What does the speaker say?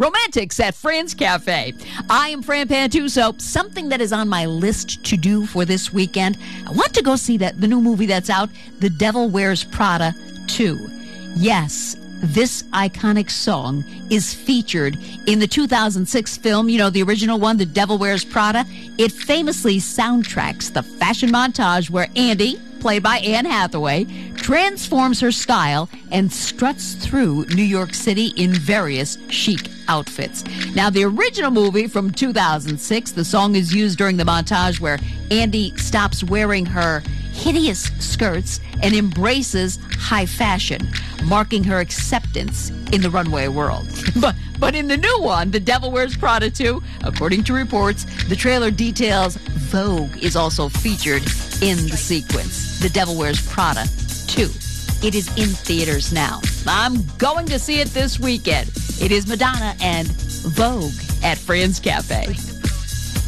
Romantics at Fran's Cafe. I am Fran Pantuso. Something that is on my list to do for this weekend. I want to go see the new movie that's out, The Devil Wears Prada 2. Yes, this iconic song is featured in the 2006 film, the original one, The Devil Wears Prada. It famously soundtracks the fashion montage where Andy, played by Anne Hathaway, transforms her style and struts through New York City in various chic outfits. Now, the original movie from 2006, the song is used during the montage where Andy stops wearing her hideous skirts and embraces high fashion, marking her acceptance in the runway world. But in the new one, The Devil Wears Prada 2, according to reports, the trailer details Vogue is also featured in the sequence. The Devil Wears Prada 2. It is in theaters now. I'm going to see it this weekend. It is Madonna and Vogue at Fran's Cafe.